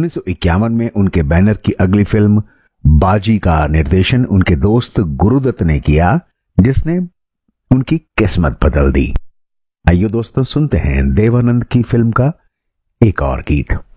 1951 में उनके बैनर की अगली फिल्म बाजी का निर्देशन उनके दोस्त गुरुदत्त ने किया, जिसने उनकी किस्मत बदल दी। आइए दोस्तों, सुनते हैं देवानंद की फिल्म का एक और गीत।